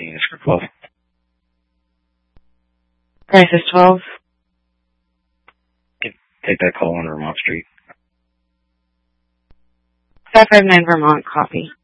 15 is for 12. Crisis 12. Take that call on Vermont Street. 559 Vermont, copy.